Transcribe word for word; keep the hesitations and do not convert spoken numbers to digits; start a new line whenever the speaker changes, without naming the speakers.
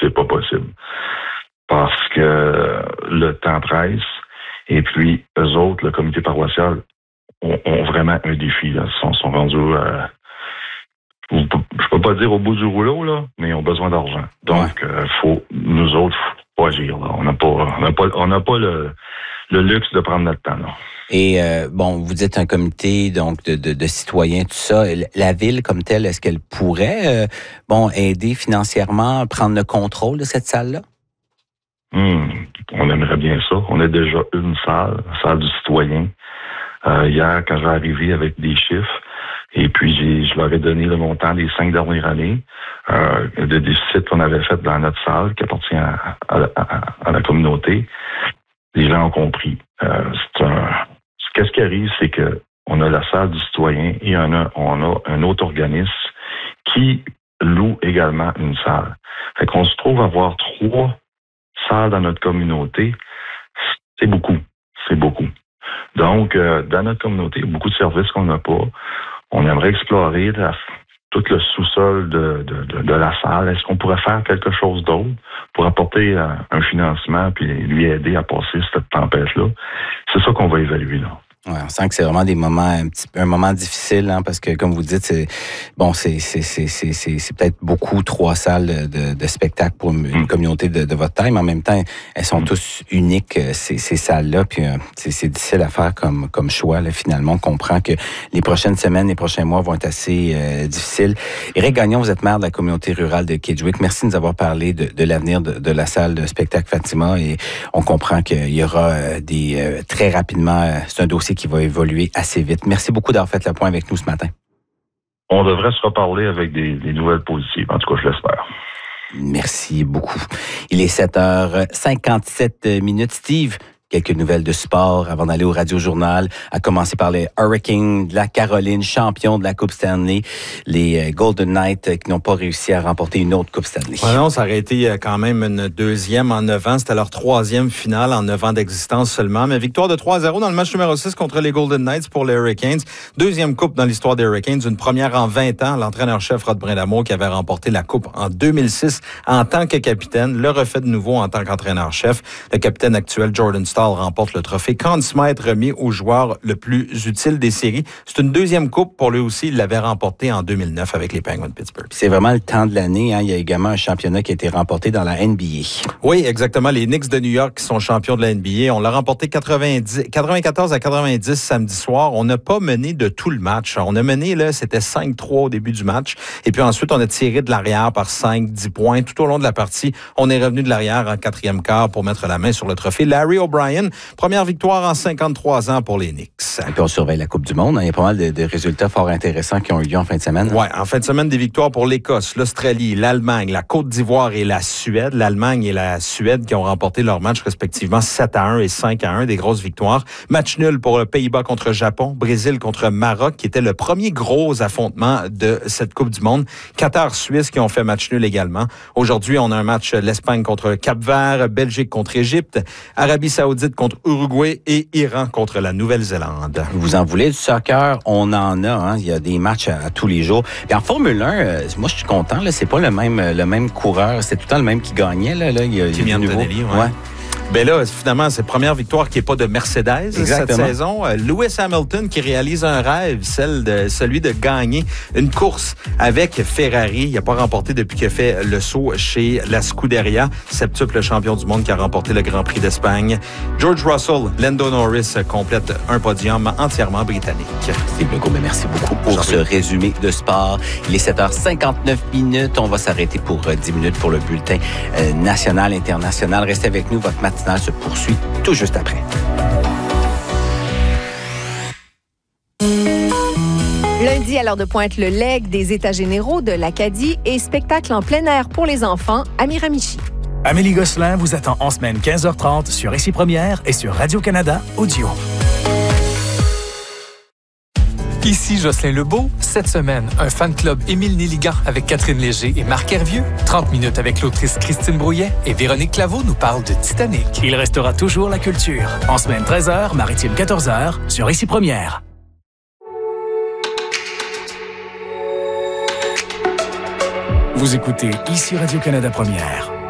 c'est pas possible. Parce que le temps presse, et puis eux autres, le comité paroissial, ont, ont vraiment un défi. Là. Ils sont, sont rendus, euh, je peux pas dire au bout du rouleau, là, mais ils ont besoin d'argent. Donc, il ouais. euh, faut, nous autres, faut agir. Là. On n'a pas, on n'a pas, on n'a pas le, le luxe de prendre notre temps. Là.
Et euh, bon, vous êtes un comité donc de, de, de citoyens, tout ça. La ville comme telle, est-ce qu'elle pourrait euh, bon aider financièrement, prendre le contrôle de cette salle-là?
Hum, on aimerait bien ça. On a déjà une salle, la salle du citoyen. Euh, hier, quand j'ai arrivé avec des chiffres, et puis j'ai, je leur ai donné le montant des cinq dernières années euh, de déficit qu'on avait fait dans notre salle, qui appartient à, à, à, à la communauté. Les gens ont compris. Euh, c'est un, qu'est-ce qui arrive, c'est que on a la salle du citoyen et on a, on a un autre organisme qui loue également une salle. Fait qu'on se trouve à avoir trois salles dans notre communauté. C'est beaucoup. C'est beaucoup. Donc, euh, dans notre communauté, il y a beaucoup de services qu'on n'a pas. On aimerait explorer la, tout le sous-sol de, de, de, de la salle. Est-ce qu'on pourrait faire quelque chose d'autre pour apporter euh, un financement puis lui aider à passer cette tempête-là? C'est ça qu'on va évaluer, là.
Ouais, on sent que c'est vraiment des moments un petit un moment difficile, hein, parce que comme vous dites, c'est bon, c'est c'est c'est c'est c'est, c'est peut-être beaucoup trois salles de, de spectacle pour une, une communauté de, de votre taille, mais en même temps, elles sont mm. tous uniques ces, ces salles-là, puis euh, c'est, c'est difficile à faire comme comme choix. Là, finalement, on comprend que les prochaines semaines, les prochains mois vont être assez euh, difficiles. Éric Gagnon, vous êtes maire de la communauté rurale de Kedgewick. Merci de nous avoir parlé de, de l'avenir de, de la salle de spectacle Fatima, et on comprend qu'il y aura euh, des euh, très rapidement. Euh, c'est un dossier qui va évoluer assez vite. Merci beaucoup d'avoir fait le point avec nous ce matin.
On devrait se reparler avec des, des nouvelles positives. En tout cas, je l'espère.
Merci beaucoup. Il est sept heures cinquante-sept minutes. Steve, quelques nouvelles de sport avant d'aller au Radio-Journal, à commencer par les Hurricanes de la Caroline, champions de la Coupe Stanley, les Golden Knights qui n'ont pas réussi à remporter une autre Coupe Stanley.
Ouais, non, ça aurait été quand même une deuxième en neuf ans. C'était leur troisième finale en neuf ans d'existence seulement. Mais victoire de trois à zéro dans le match numéro six contre les Golden Knights pour les Hurricanes. Deuxième coupe dans l'histoire des Hurricanes, une première en vingt ans. L'entraîneur-chef Rod Brindamour qui avait remporté la Coupe en deux mille six en tant que capitaine, le refait de nouveau en tant qu'entraîneur-chef. Le capitaine actuel, Jordan Staal, remporte le trophée Conn Smythe remis au joueur le plus utile des séries. C'est une deuxième coupe pour lui aussi. Il l'avait remporté en deux mille neuf avec les Penguins de Pittsburgh.
C'est vraiment le temps de l'année. Hein. Il y a également un championnat qui a été remporté dans la N B A.
Oui, exactement. Les Knicks de New York qui sont champions de la N B A. On l'a remporté quatre-vingt-dix, quatre-vingt-quatorze à quatre-vingt-dix samedi soir. On n'a pas mené de tout le match. On a mené, là, c'était cinq trois au début du match. Et puis ensuite, on a tiré de l'arrière par cinq dix points. Tout au long de la partie, on est revenu de l'arrière en quatrième quart pour mettre la main sur le trophée. Larry O'Brien, première victoire en cinquante-trois ans pour les Knicks.
Et puis on surveille la Coupe du Monde. Hein. Il y a pas mal de, de résultats fort intéressants qui ont eu lieu en fin de semaine.
Oui, en fin de semaine, des victoires pour l'Écosse, l'Australie, l'Allemagne, la Côte d'Ivoire et la Suède. L'Allemagne et la Suède qui ont remporté leurs matchs respectivement sept à un et cinq à un, des grosses victoires. Match nul pour le Pays-Bas contre le Japon, Brésil contre Maroc, qui était le premier gros affrontement de cette Coupe du Monde. Qatar-Suisse qui ont fait match nul également. Aujourd'hui, on a un match l'Espagne contre le Cap-Vert, Belgique contre Égypte, Arabie Saoudite contre Uruguay et Iran contre la Nouvelle-Zélande.
Vous en voulez du soccer? On en a. Hein? Il y a des matchs à, à tous les jours. Et en Formule un, euh, moi, je suis content. Là, c'est pas le même, le même coureur. C'est tout le temps le même qui gagnait. Là, là. Il y a, il y a du nouveau.
Antonelli, ouais. ouais. Ben là, finalement, c'est la première victoire qui n'est pas de Mercedes Exactement. cette saison. Lewis Hamilton qui réalise un rêve, celle de, celui de gagner une course avec Ferrari. Il n'a pas remporté depuis qu'il a fait le saut chez la Scuderia, septuple champion du monde qui a remporté le Grand Prix d'Espagne. George Russell, Lando Norris complète un podium entièrement britannique.
Steve Legault, merci beaucoup pour ce résumé de sport. Il est sept heures cinquante-neuf minutes. On va s'arrêter pour dix minutes pour le bulletin euh, national, international. Restez avec nous, votre matinale se poursuit tout juste après.
Lundi, à l'heure de pointe, le leg des États généraux de l'Acadie et spectacle en plein air pour les enfants à Miramichi.
Amélie Gosselin vous attend en semaine quinze heures trente sur Ici Première et sur Radio-Canada Audio.
Ici Jocelyn Lebeau. Cette semaine, un fan club Émile Néligan avec Catherine Léger et Marc Hervieux. trente minutes avec l'autrice Christine Brouillet et Véronique Claveau nous parle de Titanic.
Il restera toujours la culture. En semaine treize heures, maritime quatorze heures, sur Ici Première. Vous écoutez Ici Radio-Canada Première.